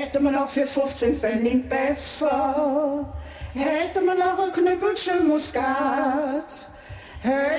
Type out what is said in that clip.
hätte man auch für 15 Pfennig Pfeffer, hätte man auch ein Knüppelchen Muskat,